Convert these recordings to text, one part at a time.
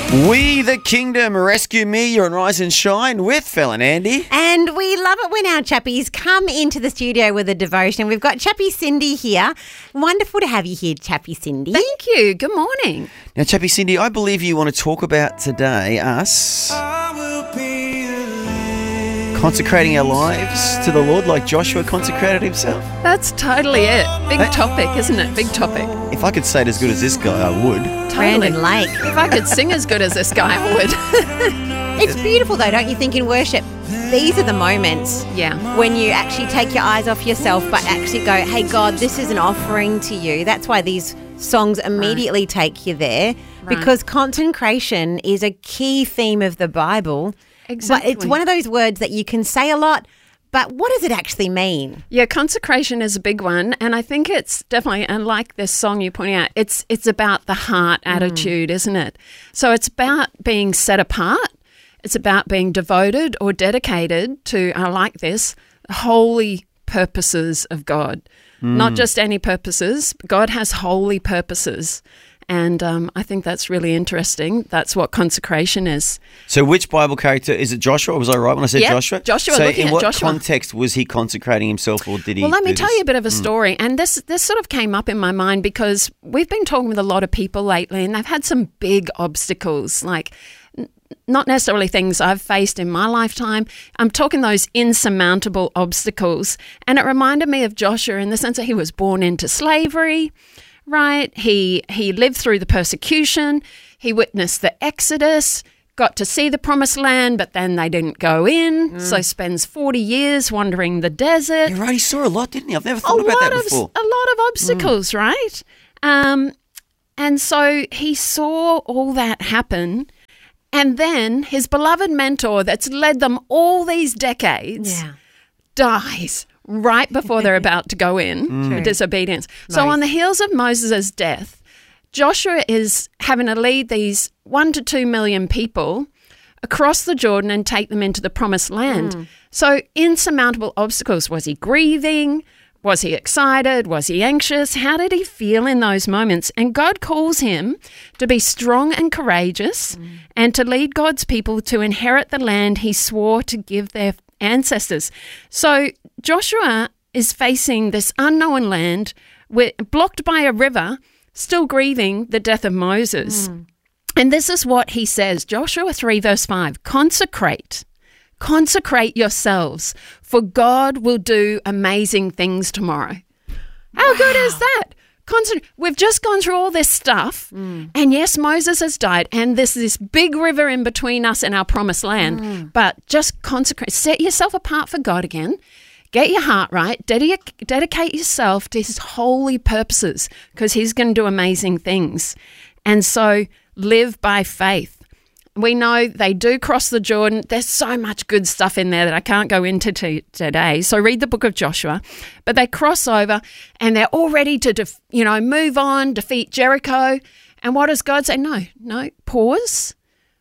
We the Kingdom, Rescue Me, you're on Rise and Shine with Phil and Andy. And we love it when our chappies come into the studio with a devotion. We've got Chappie Cindy here. Wonderful to have you here, Chappie Cindy. Thank you. Good morning. Now, Chappie Cindy, I believe you want to talk about today us consecrating our lives to the Lord like Joshua consecrated himself. That's totally it. Big topic, isn't it? Big topic. If I could say it as good as this guy, I would. Totally. Brandon Lake. If I could sing as good as this guy, I would. It's beautiful though, don't you think, in worship? These are the moments when you actually take your eyes off yourself but actually go, hey God, this is an offering to you. That's why these songs immediately take you there, because consecration is a key theme of the Bible. Exactly. But it's one of those words that you can say a lot, but what does it actually mean? Yeah, consecration is a big one, and I think it's definitely, and like this song you're pointing out, it's about the heart attitude, isn't it? So it's about being set apart. It's about being devoted or dedicated to, I like this, holy purposes of God. Not just any purposes. God has holy purposes. And I think that's really interesting. That's what consecration is. So which Bible character, is it Joshua? Was I right when I said Joshua? Joshua. So looking in at what Joshua. context was he consecrating himself, or did he? Well, let me tell you a bit of a story. And this sort of came up in my mind because we've been talking with a lot of people lately, and they've had some big obstacles, like not necessarily things I've faced in my lifetime. I'm talking those insurmountable obstacles. And it reminded me of Joshua in the sense that he was born into slavery. Right, he lived through the persecution, he witnessed the Exodus, got to see the promised land, but then they didn't go in, so spends 40 years wandering the desert. You're right, he saw a lot, didn't he? I've never thought about that before. A lot of obstacles, right? And so he saw all that happen, and then his beloved mentor that's led them all these decades dies right before they're about to go in for disobedience. So on the heels of Moses' death, Joshua is having to lead these 1 to 2 million people across the Jordan and take them into the promised land. So insurmountable obstacles. Was he grieving? Was he excited? Was he anxious? How did he feel in those moments? And God calls him to be strong and courageous and to lead God's people to inherit the land he swore to give their ancestors. So Joshua is facing this unknown land, blocked by a river, still grieving the death of Moses. And this is what he says, Joshua 3 verse 5, consecrate yourselves, for God will do amazing things tomorrow. How good is that? We've just gone through all this stuff, and yes, Moses has died, and there's this big river in between us and our promised land, but just consecrate, set yourself apart for God again, get your heart right, dedicate yourself to his holy purposes, because he's going to do amazing things. And so live by faith. We know they do cross the Jordan. There's so much good stuff in there that I can't go into today. So read the book of Joshua. But they cross over and they're all ready to, move on, defeat Jericho. And what does God say? No, pause.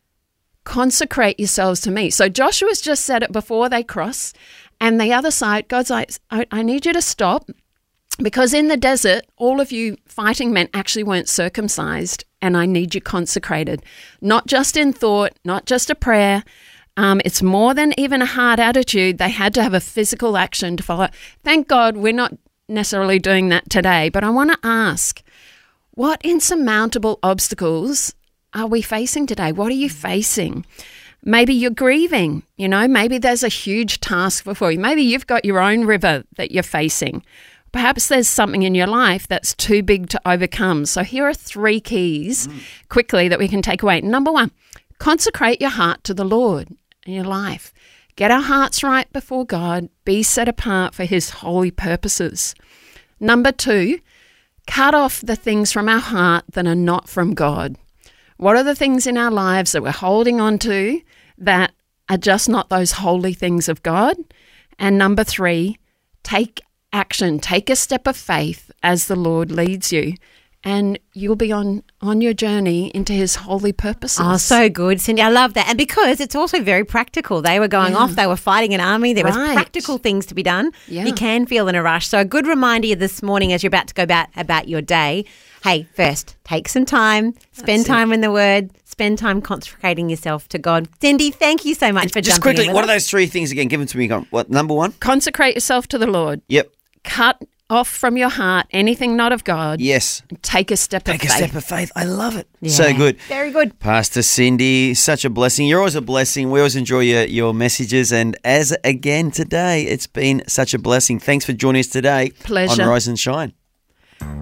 Consecrate yourselves to me. So Joshua's just said it before they cross. And the other side, God's like, I need you to stop, because in the desert, all of you fighting men actually weren't circumcised, and I need you consecrated, not just in thought, not just a prayer. It's more than even a heart attitude. They had to have a physical action to follow. Thank God we're not necessarily doing that today, but I want to ask, what insurmountable obstacles are we facing today? What are you facing? Maybe you're grieving, maybe there's a huge task before you. Maybe you've got your own river that you're facing. Perhaps there's something in your life that's too big to overcome. So here are 3 keys quickly that we can take away. Number 1, consecrate your heart to the Lord in your life. Get our hearts right before God. Be set apart for his holy purposes. Number 2, cut off the things from our heart that are not from God. What are the things in our lives that we're holding on to that are just not those holy things of God? And number 3, take action, take a step of faith as the Lord leads you, and you'll be on your journey into his holy purposes. Oh, so good, Cindy. I love that. And because it's also very practical. They were going off, they were fighting an army. There was practical things to be done. Yeah. You can feel in a rush. So a good reminder this morning as you're about to go about your day, hey, first, take some time, spend time in the Word, spend time consecrating yourself to God. Cindy, thank you so much for Just jumping quickly, in with what us. are those 3 things again? Give them to me. What, number 1? Consecrate yourself to the Lord. Yep. Cut off from your heart anything not of God. Yes. And take a step Take of a faith. step of faith. I love it. Yeah. So good. Very good. Pastor Cindy, such a blessing. You're always a blessing. We always enjoy your messages. And as again today, it's been such a blessing. Thanks for joining us today Pleasure. on Rise and Shine.